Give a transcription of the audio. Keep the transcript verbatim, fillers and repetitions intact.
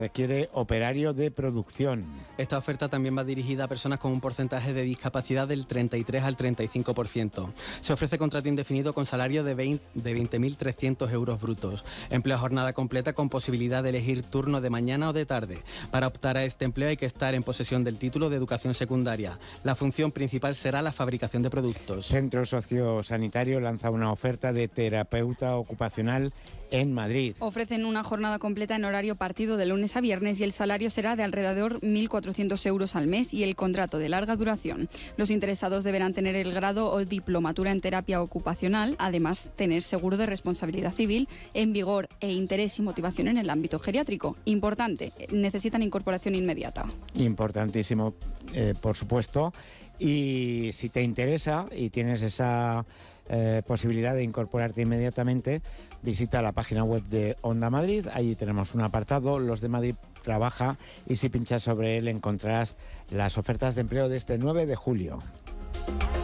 Requiere operario de producción. Esta oferta también va dirigida a personas con un porcentaje de discapacidad del treinta y tres al treinta y cinco por ciento. Se ofrece contrato indefinido con salario de veinte mil trescientos euros brutos. Empleo a jornada completa con posibilidad de elegir turno de mañana o de tarde. Para optar a este empleo hay que estar en posesión del título de educación secundaria. La función principal será la fabricación de productos. Centro Sociosanitario lanza una oferta de terapeuta ocupacional en Madrid. Ofrecen una jornada completa en horario partido de lunes a viernes y el salario será de alrededor mil cuatrocientos euros al mes y el contrato de larga duración. Los interesados deberán tener el grado o diplomatura en terapia ocupacional, además tener seguro de responsabilidad civil en vigor e interés y motivación en el ámbito geriátrico. Importante, necesitan incorporación inmediata. Importantísimo, eh, por supuesto. Y si te interesa y tienes esa eh, posibilidad de incorporarte inmediatamente, visita la página web de Onda Madrid. Allí tenemos un apartado, Los de Madrid Trabaja, y si pinchas sobre él encontrarás las ofertas de empleo de este nueve de julio.